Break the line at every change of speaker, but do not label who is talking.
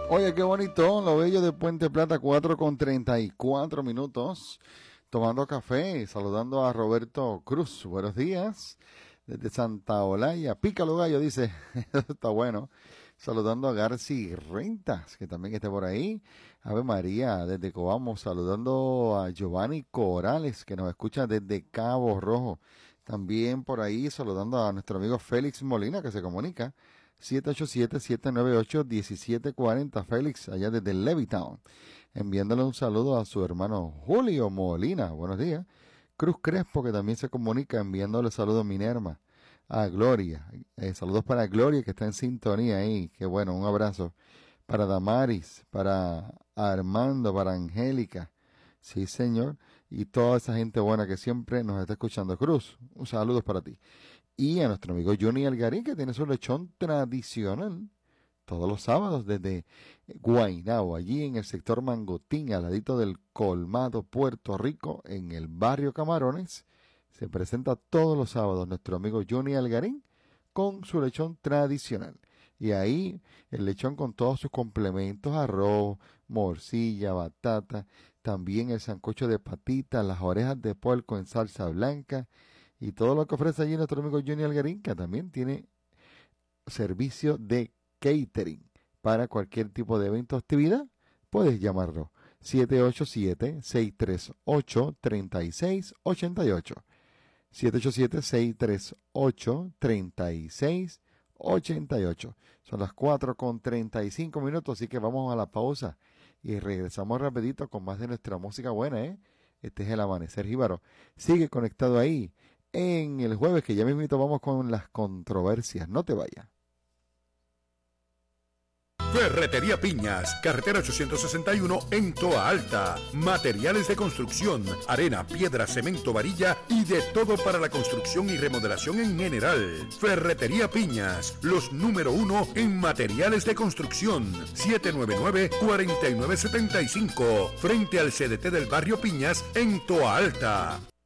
Oye, qué bonito, lo bello de Puente Plata, 4:34, tomando café, saludando a Roberto Cruz. Buenos días, desde Santa Olaya. Pícalo gallo, dice, está bueno. Saludando a Garci Rentas, que también está por ahí. Ave María, desde Coamo, saludando a Giovanni Corales, que nos escucha desde Cabo Rojo. También por ahí saludando a nuestro amigo Félix Molina, que se comunica. 787-798-1740, Félix, allá desde Levittown. Enviándole un saludo a su hermano Julio Molina, buenos días. Cruz Crespo, que también se comunica, enviándole saludos a Minerva, a Gloria. Saludos para Gloria, que está en sintonía ahí. Qué bueno, un abrazo. Para Damaris, para Armando, para Angélica. Sí, señor. Y toda esa gente buena que siempre nos está escuchando. Cruz, un saludo para ti. Y a nuestro amigo Johnny Algarín, que tiene su lechón tradicional todos los sábados desde Guaynabo, allí en el sector Mangotín, al ladito del Colmado, Puerto Rico, en el barrio Camarones. Se presenta todos los sábados nuestro amigo Johnny Algarín con su lechón tradicional. Y ahí el lechón con todos sus complementos, arroz, morcilla, batata, también el sancocho de patita, las orejas de puerco en salsa blanca, y todo lo que ofrece allí nuestro amigo Johnny Algarín, que también tiene servicio de catering para cualquier tipo de evento o actividad. Puedes llamarlo 787-638-3688. 787-638-3688. Son las 4:35, así que vamos a la pausa y regresamos rapidito con más de nuestra música buena, ¿eh? Este es el Amanecer Jíbaro. Sigue conectado ahí en el jueves, que ya mismito vamos con las controversias. No te vayas.
Ferretería Piñas, carretera 861 en Toa Alta. Materiales de construcción, arena, piedra, cemento, varilla y de todo para la construcción y remodelación en general. Ferretería Piñas, los número 1 en materiales de construcción. 799-4975, frente al CDT del barrio Piñas en Toa Alta.